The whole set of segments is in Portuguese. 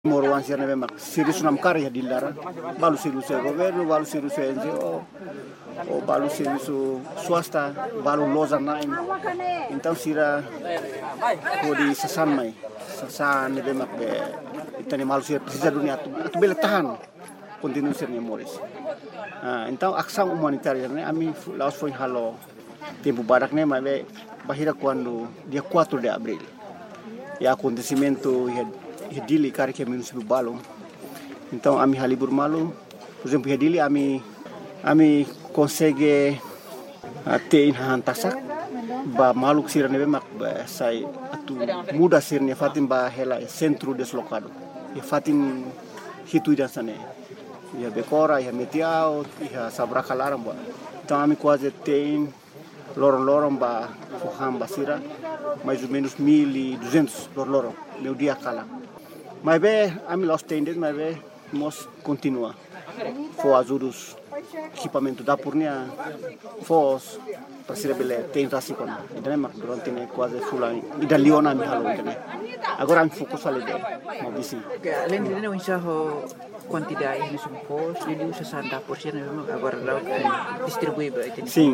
Morwan sirne memang serius nam karya di lara balu serius governo balu serius NGO o balu serius swasta balu loza nain então sira di sasan mai sasan ne memang be itani malu sira precisa dunia tu bele tahan continue sirne moris então ação humanitária ne ami laos foi halo tempo barak ne mai bahira quando dia 4 de abril e acontecimento Hedili kari que menos do balão. Então a minha libur malu, por exemplo, Hedili ami consegue ter inhantasak ba malu sira nebe mak sai atu muda sirne fatim ba hela centro deslocado. E fatim hitu dan sane. Ya bekora ya metiao ya sabraka laram ba. Então ami quase tem lorong-lorong ba fuham basira mais ou menos 1.200 lorong meu dia kala. Mas ami los tendes, mas mos continua. For ajudos equipamento da purnia, fos para ser bele tem rasicon. Idane mak durante ne quase fulan. Ida liona mi halo idane. Agora mi fokus ali de, mau bisi. Além de não enxerro quantidade de supos, ele usa 60% agora lá distribui para itu. Sim.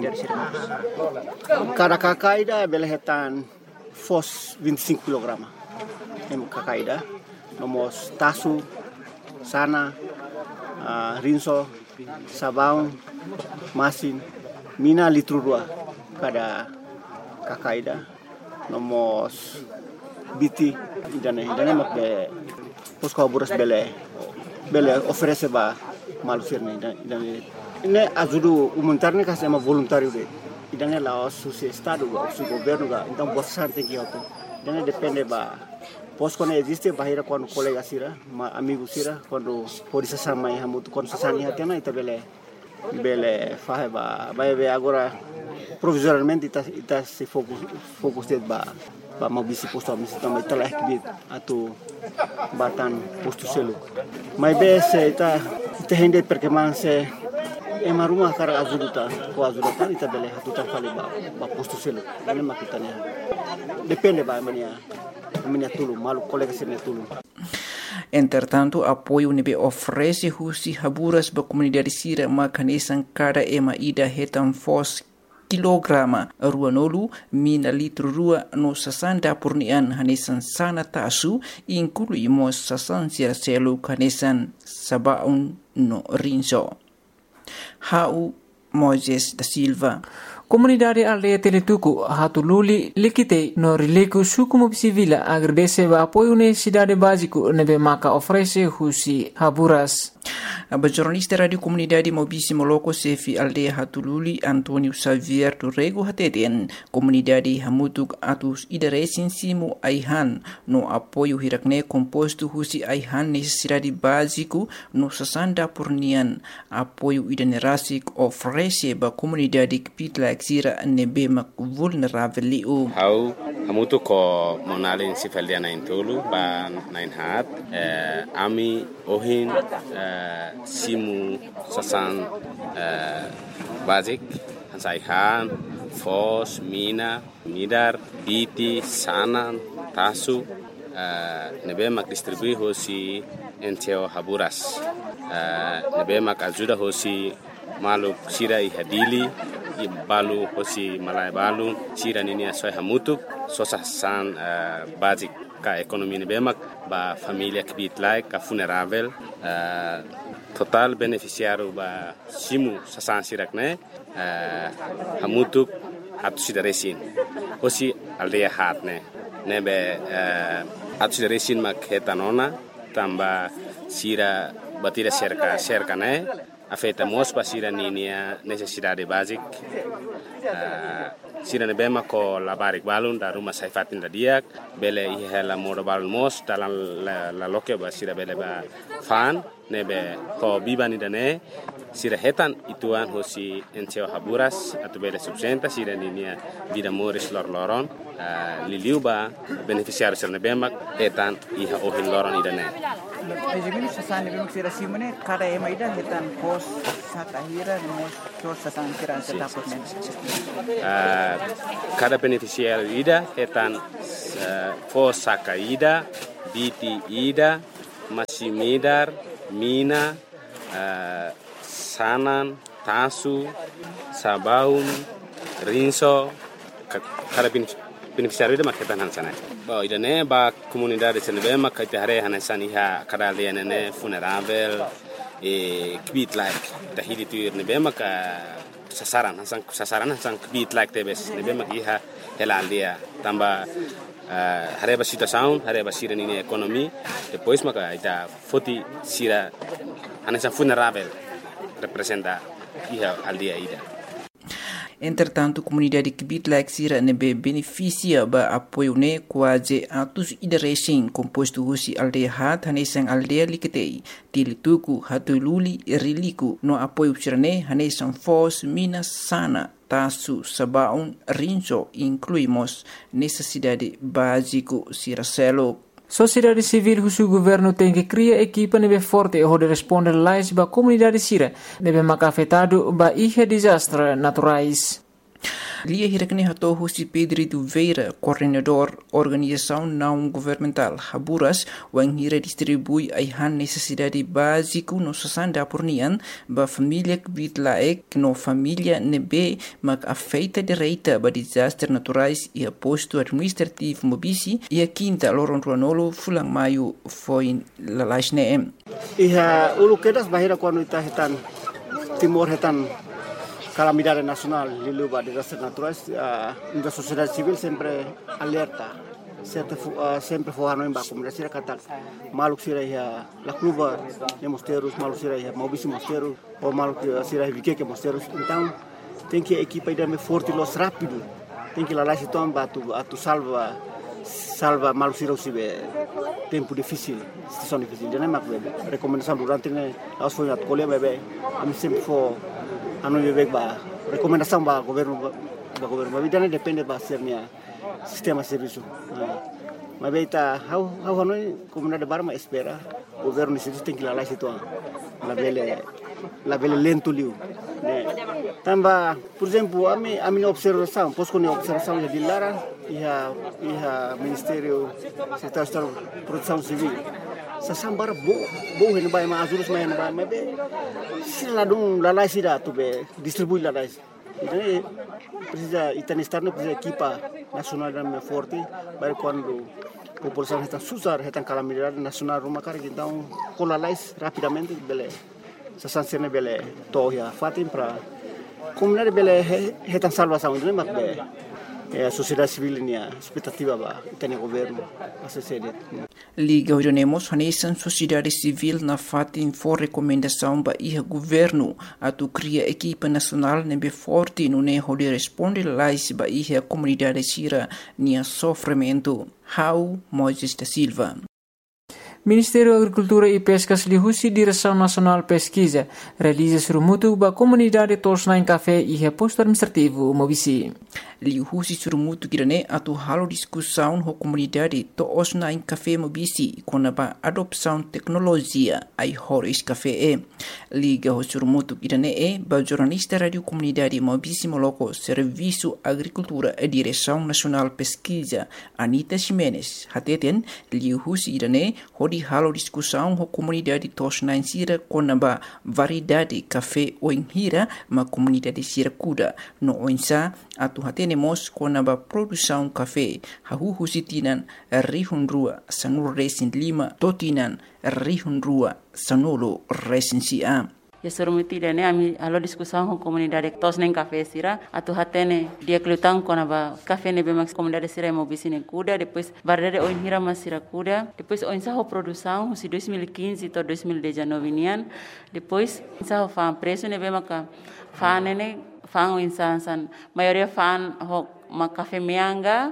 Cada kakaida bele hetan fos 25 kg. Emo kakaida. Nomos tasu, sana, rinso, sabão, masin, mina litro dua cada kakaida. Nomos biti, idane mak be posko buras bele oferece ba malusirne idane. Ini ajudu humanitarne kasih sama voluntário de. Idane laos su estado ga su governo ga então bastante que auto. Idane depende ba pos quando existe bahira quando colega sira, amigo sira, quando pode se sama e hamutu quando se sani hatena ita bele fahe ba agora provisoriamente ita se fokus ba mau bisi posto misi também ita lah kibit atau batan posto selu. Mas se ita hende perkembangan se ema rumah kara azuduta ita bele hatutan fale ba posto selu. Ini makitanya. Depende ba mania Entretanto, apoio nebe oferece husi haburas ba comunidade sira makanesan cada ema ida hetan fos kilograma ruanolu mina litro rua no 60 purnian hanesan sana tasu inclui mos sasan sira selu hanesan sabaun no rinso. Hau Moises da Silva. Comunidade aldeia Teletuku hatululi likite no rileku suku civila agradece ba apoio necessidade básico nebe maka oferece husi haburas. A jornalista Radio Comunidade Mobisi Moloko Sefi Aldeia Hatululi Antonio Xavier Turrego Hateten Comunidade Hamutuk Atus Idaresin Simu Aihan no apoio hirakne composto husi Aihan necessidade básico no 60 purnian apoio idanerasik oferece ba comunidade kipitla exira nebe mak vulnerável liu. Hau hamutuk ko monalin sifaldiana intulu ba nain hat ami ohin simu sasan basic hansaihan fos mina midar biti sanan tasu nebe mak distribui hosi enteo haburas nebe mak ajuda hosi maluk sira ihadili balu hosi malai balu sira nini asoi hamutuk sosasan basic ka ekonomi nebe mak ba família kibit like ka funerável total beneficiário ba simu sasan sirakne hamutuk hatu sidaresin hosi aldeia hatne nebe hatu sidaresin mak hetanona tamba sira batira cerca ne afeta mos pa sira ninia necessidade basic sira nebe mak ko labarik balun da rumah saifatin da diak bele ihela modo balun mos dalam la loke ba sira bele ba fan nebe ko bibani dane sira hetan ituan hosi enteo haburas atau bele subsenta sira ninia vida moris loron liliu ba beneficiário sira nebe mak hetan iha ohin loron idane. Ejimini sasan nebe mak sira simone kada ema ida hetan pos sakahira mos so sasan sira setaput men. Cada beneficiário ida hetan fos saka ida biti ida Masimidar, Mina, Sanan, Tasu, Sabaun, Rinso, cada beneficiário de maquetan hansana. Bom, idane ba comunidade senebe makete hare hanesan iha kada lianene funerável e kbit like tahidi tuir nebe maka sasaran hasan kbit like tebes nebe mak iha helaldia tamba hare ba situação hare ba sira ni economy depois maka ita foti sira hanesan funerável representa iha aldia ida. Entretanto, a comunidade Kibitlaik Sira nebe beneficia ba apoio ne quase atos ideresen composto husi aldeia hat hanesan aldeia liketei tilituku hatululi riliku no apoio sirane hanesan fos Minas Sana Tasu Sabaun Rinso incluímos necessidade básico Siracelo. Sociedade civil o governo tem que criar equipa nebe forte e responder lais ba comunidade sira nebe maka afetado ba ihe desastre naturais. Lia hirakne hato husi Pedro Veira, coordenador organização não governamental Haburas, wang hira distribui aihan necessidade básico no sasanda pornian ba família Kibitlaik no família nebe mak afeita direita ba desastre naturais e aposto administrativo mobisi e a quinta loron ruanolo fulang maio foi lalasne. Iha ulu kedas bahira quando ita hetan timor hetan calamidade nacional lilu ba desastres naturais a sociedade civil sempre alerta sempre forrano em ba comunidade sira kata maluk sira ya la cluba de mosteiros maluk sira ya mobisi mosteiros ou maluk sira que mosteiros então tem que a equipa ida me forte los rápido tem que lá se tomba tu salva maluk sira usibe tempo difícil situação difícil de nema recomendação durante ne aos foi at colher bebê am sempre for anu bebek ba recomendação ba governo mas não depende ba sernia sistema serviço mas beita how hanoi comunidade barma espera governo isso tem que lá situ la bele lento liu tamba por exemplo a minha observação posso com observação de Lara e ministério secretário de proteção civil sasambara bo hen bai ma azurus mai na bai be sila dum lalai sida tu be distribui lalai então precisa estar no precisa equipa nacional da forte para quando a população está susar está calamidade nacional rumah cara então com lalai rapidamente bele sasansene bele toya fatim para comunidade bele está salvação então mas be a sociedade civil nia expectativa ba tem governo a sociedade Liga Orionemos hanesan sociedade civil na fatin for recomendação ba iha governo atu cria equipa nacional nebe forte no ne holi responde lais ba iha comunidade sira nia sofrimento How Moisés da Silva. Ministério da Agricultura e Pescas lihusi Direção Nacional Pesquisa realiza surumutu ba comunidade Tosnain Café e reposto administrativo mobisi. Lihusi surumutu kirane atu halo discussão ho comunidade Tosnain Café mobisi com a adopção tecnologia ai horis café liga ho surumutu kirane ba jornalista radio comunidade mobisi moloko serviço agricultura e Direção Nacional Pesquisa Anita Ximenes hateten lihusi kirane hodi halo discussão ho comunidade Tosnain sira com a variedade café oinhira ma comunidade sira kuda no oinsa atu tenemos com a produção café hahu sitinan rihunrua sanur resin lima totinan rihunrua sanolo resin sia. Ya surumuti dene ami alo discussão com comunidade Tosnain Café sira atu hatene dia kelutang com a café ne bemax comunidade sira mobisine kuda depois variedade oinhira mas sira kuda depois oinsa ho produção si 2015 to 2019 nian depois insa ho fa preço ne bemaka fa nene fang insan maioria fan ho mak café mianga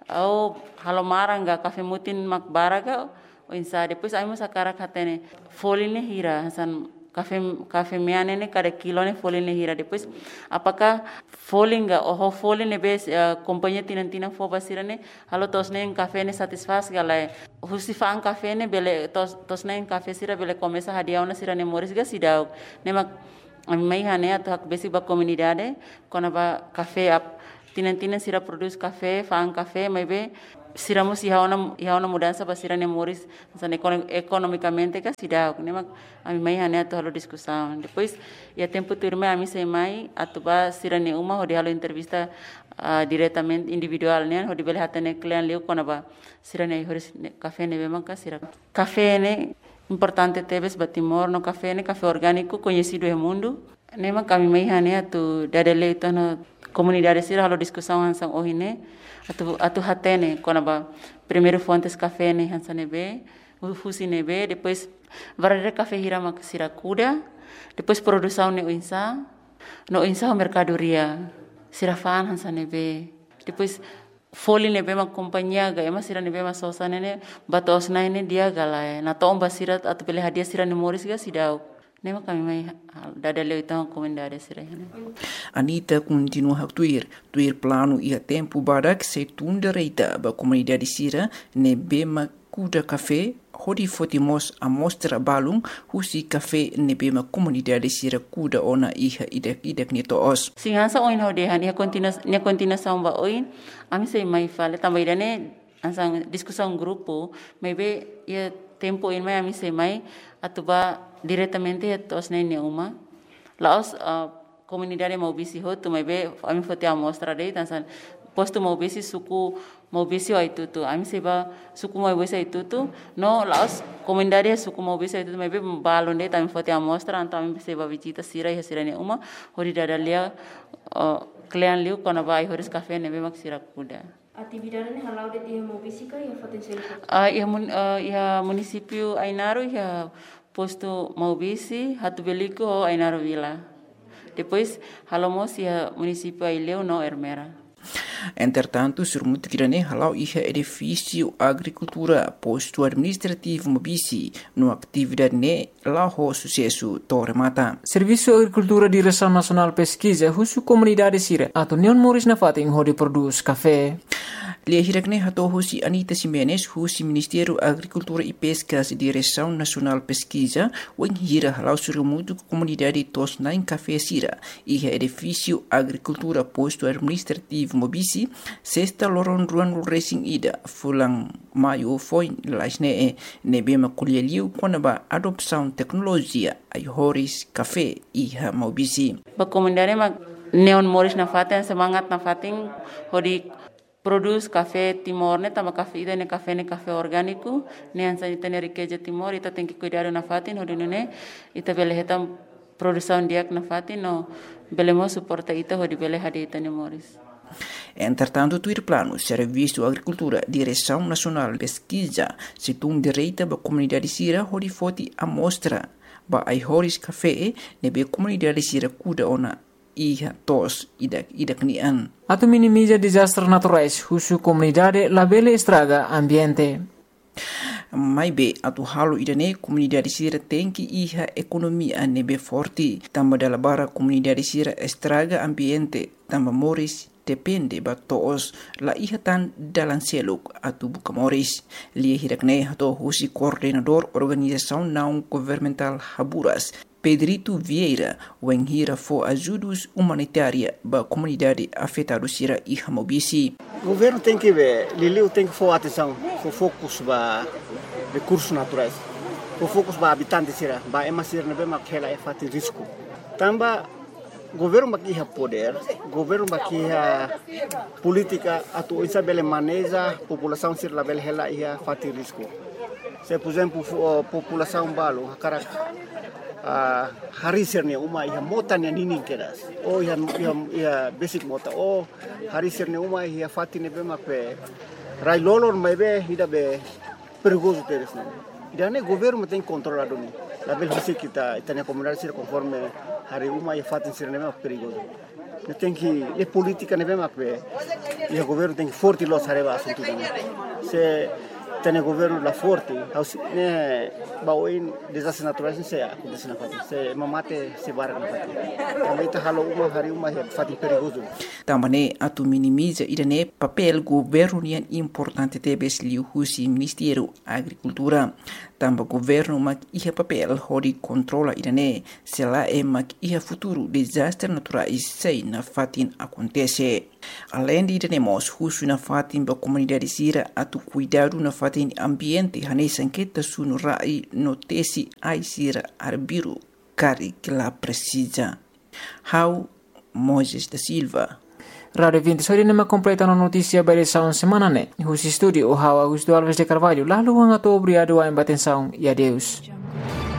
ou halomaranga café mutin mak baraga insa depois ai mo sakara katene foline hira san café miane ne cada kilo ne foline hira depois apakah folinga ou foline bes companhia tinantina fo basirane halo Tosnain café ne satisfaz galai husifang café ne bele Tosnain café sira bele começa hadiauna sira ne moris ga sidau ne mak mai hane atau basic ba comunidade kona ba café ap tinan sira produce café fang café mai be siramos ihaona mudança para sira Moris economicamente que cidade né mas a mim mai hane atu halo discussão depois ia tempo turma a mim sei mai atu ba sira ne uma hodi halo entrevista diretamente individual né hodi bele hatane client leu kona ba sira ne horis café ne bema ka sira café ne importante tebes batimor no café orgânico conhecido no mundo né mas kami mai hane atu dadele itu no comunidade sira halo discussão hansang ohine atu hatene kona ba primeiro fontes café ne hansane be fusi ne be depois varare café hirama sira kuda depois produção ne no insa mercadoria sira fan hansane be depois foli ne be ma companhia ga ema sira ne be ma sosane ne batos na ne dia gala na tomba sira atu pele hadia sira ne Moris ga sidau nema kami mai dadale itang comunidade sira ne Anita continua a tuir plano ia tempo barak se tunda reita ba comunidade sira ne bema kuda café hodi fotimos a mostra balung husi café ne bema comunidade sira kuda ona iha idek ni to os singansa oin hode han ia continuação ba oin ami sei mai fale também dane ansang discussão grupo maybe ia tempo in mai ami sei mai atuba diretamente tos ne uma laos comunidade Maubisi hotu maybe ami fote a mostra dei tansan posto Maubisi suku Maubisi aitutu ami seba suku Maubisi aitutu no laos comunidade suku Maubisi aitutu maybe balon dei tami fote a mostra anta ami seba visita sira ne uma hori dadalia client liu kona vai horis café ne bemak sira kuda atividade ne halau de dia Maubisi ka ia potensial ia município Ainaro ia posto Maubisi hatu beliko Ainaro Vila depois halomos ia município Aileu no Ermera. Entretanto, surmut kirane halau iha edifício agricultura posto administrativo Maubisi no atividade ne lao sucesso tormata. Serviço Agricultura Direção Nacional Pesquisa husu comunidade sira atau Neon Moris na fating hodi produz café. Lia hirakne hato husi Anita Simenes husi Ministério Agricultura e Pescas Direção Nacional Pesquisa wen hira halau surmut comunidade tos nain café sira iha edifício agricultura posto administrativo Maubisi sexta loron ruan racing ida fulang maio foi lasne ne bema colheliu quando ba adopção tecnologia ai horis café iha Maubisi ba comunidade ma Neon Moris na faten semangat na fating hodi produz café Timor ne tama café ida ne café orgânico ne ansa itane riqueza Timor ita tem que cuidar na fatin hodi ne ita bele hetam produção diak na fatin no belemo suporta ita hodi bele hadi itane Moris. Entretanto, tuir plano Serviço Agricultura Direção Nacional Pesquisa se tum direita ba comunidade sira hodi foti amostra ba ai horis café ne be comunidade sira kuda ona iha tos idak nian. Atau minimiza desastres naturais husu comunidade labele estraga ambiente. Mai be atu halu idane comunidade sira tem que iha economia nebe forte tamba dala bara comunidade sira estraga ambiente tamba Moris depende ba toos la iha tan dalan seluk atu buka Moris lia hirakne hato husi coordenador organização não governamental Haburas Pedrito Vieira wen hira fo ajudos humanitária ba comunidade afetada sira iha Maubisi. O governo tem que ver, Liliu tem que for atenção, for focus ba recursos naturais, for focus ba habitantes sira, ba emasir nebe makela e fati risco. Tamba governo bakiha poder, governo bakiha política atu isa bele maneja população sira label hela ia fati risco. Se por exemplo população balo hakarak hari sirne uma ia mota ne nini keras o ia basic mota o hari sirne uma ia fati ne bema pe rai lolor mai be ida be perigoso teres ne ida ne governo tem controlado ni la bel hisi kita itania comunidade sir conforme hari uma ia fati sirne bema perigoso ne tem que le politica ne bema pe ia governo tem que forte los areva assunto se tem governo la forte ne baoin desastres naturais se acontece na fati se mamate se barra na fati também tá halo uma hari uma fati perigoso também atu minimiza idane papel governo nian importante tebes liu husi Ministério Agricultura tamba governo mak iha papel hori controla irane sela mak iha futuro desastre naturais sei na fatin acontece. Além de iremos husu na fatin ba comunidade sira atu cuidado na fatin ambiente hane sanqueta sunu rai notesi ai sira arbiru cari que la precisa. How Moises da Silva. Radio 20 sore nama completa na notícia bere saun semana ne. Husi studio o Augusto Alves de Carvalho. Lalu hanga to obrigado a embatenção e adeus.